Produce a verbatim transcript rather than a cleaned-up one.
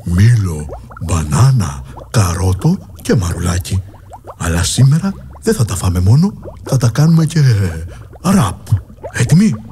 μήλο, μπανάνα, καρότο και μαρουλάκι. Αλλά σήμερα δεν θα τα φάμε μόνο, θα τα κάνουμε και ραπ. Έτοιμοι?